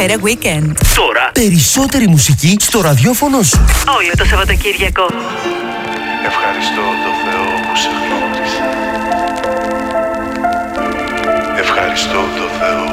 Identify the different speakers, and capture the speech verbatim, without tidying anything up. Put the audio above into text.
Speaker 1: Σωτηρία Weekend.
Speaker 2: Τώρα περισσότερη μουσική στο ραδιόφωνο σου.
Speaker 1: Όλο το Σαββατοκύριακο.
Speaker 3: Ευχαριστώ το Θεό που σε γνώρισα. Ευχαριστώ το Θεό